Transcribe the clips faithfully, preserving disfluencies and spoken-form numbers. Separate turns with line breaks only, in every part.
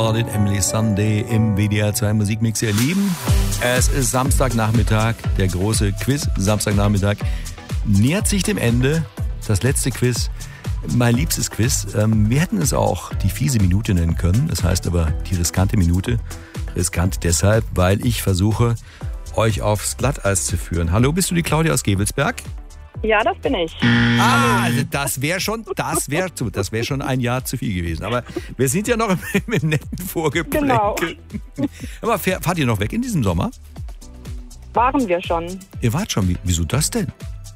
Emily Sunday im W D R zwei Musikmix, ihr Lieben. Es ist Samstagnachmittag, der große Quiz Samstagnachmittag nähert sich dem Ende. Das letzte Quiz, mein liebstes Quiz. Wir hätten es auch die fiese Minute nennen können, das heißt aber die riskante Minute. Riskant deshalb, weil ich versuche, euch aufs Glatteis zu führen. Hallo, bist du die Claudia aus Gevelsberg?
Ja, das bin ich.
Ah, also das wäre schon, das wäre das wäre schon ein Jahr zu viel gewesen. Aber wir sind ja noch im, im netten Vorgeplänkel.
Genau.
Aber fahrt ihr noch weg in diesem Sommer?
Waren wir schon.
Ihr wart schon. Wieso das denn?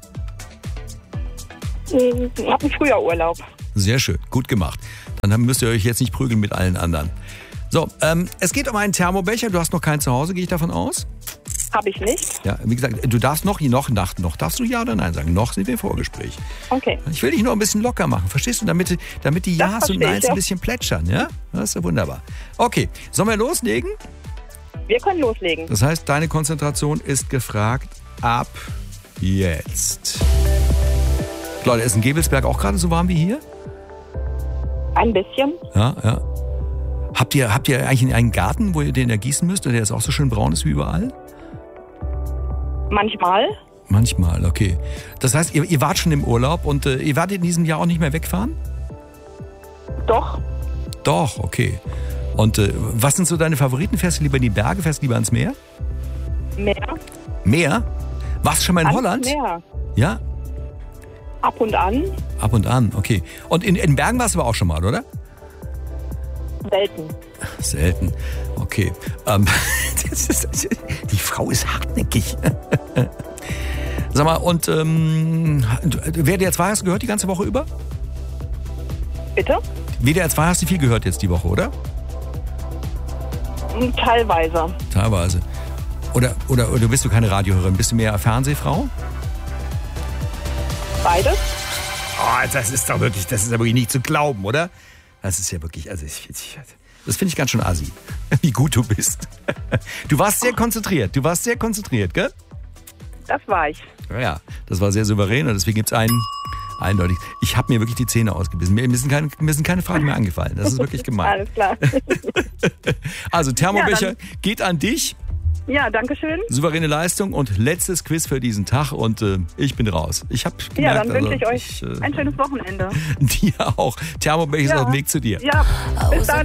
Wir hatten früher Urlaub.
Sehr schön, gut gemacht. Dann müsst ihr euch jetzt nicht prügeln mit allen anderen. So, ähm, es geht um einen Thermobecher. Du hast noch keinen zu Hause, gehe ich davon aus?
Habe ich nicht.
Ja, wie gesagt, du darfst noch, noch, noch, noch darfst du ja oder nein sagen. Noch sind wir im Vorgespräch.
Okay.
Ich will dich nur ein bisschen locker machen, verstehst du? Damit, damit die
Das
Ja's und
verstehe
Neins
ich, ja.
ein bisschen plätschern, ja? Das ist ja wunderbar. Okay, sollen wir loslegen?
Wir können loslegen.
Das heißt, deine Konzentration ist gefragt ab jetzt. Leute, ist in Gevelsberg auch gerade so warm wie hier?
Ein bisschen.
Ja, ja. Habt ihr, habt ihr eigentlich einen Garten, wo ihr den ergießen müsst, oder der ist auch so schön braun ist wie überall?
Manchmal.
Manchmal, okay. Das heißt, ihr, ihr wart schon im Urlaub und äh, ihr werdet in diesem Jahr auch nicht mehr wegfahren?
Doch.
Doch, okay. Und äh, was sind so deine Favoriten? Fährst du lieber in die Berge, fährst du lieber ans Meer?
Meer.
Meer? Warst du schon mal in
Ans
Holland?
Meer.
Ja?
Ab und an.
Ab und an, okay. Und in, in Bergen warst du aber auch schon mal, oder?
Selten.
Selten. Okay. Ähm, das ist, die Frau ist hartnäckig. Sag mal, und ähm, W D R zwei hast du gehört die ganze Woche über?
Bitte?
W D R zwei hast du viel gehört jetzt die Woche, oder?
Teilweise.
Teilweise. Oder, oder, oder bist du keine Radiohörerin? Bist du mehr Fernsehfrau?
Beides.
Oh, das ist doch wirklich, das ist ja wirklich nicht zu glauben, oder? Das ist ja wirklich, also ich, ich, das finde ich ganz schön assi, wie gut du bist. Du warst sehr konzentriert, du warst sehr konzentriert, gell?
Das war ich.
Ja, das war sehr souverän und deswegen gibt es einen, eindeutig. Ich habe mir wirklich die Zähne ausgebissen. Mir sind keine, mir sind keine Fragen mehr angefallen. Das ist wirklich gemein.
Alles klar.
Also Thermobecher
Ja,
geht an dich.
Ja, danke schön.
Souveräne Leistung und letztes Quiz für diesen Tag und äh, ich bin raus. Ich habe
Ja,
gemerkt,
dann wünsche ich
also,
euch
ich, äh,
ein schönes Wochenende.
dir auch. Thermobecher ist
Ja.
auf dem Weg zu dir.
Ja, bis dann.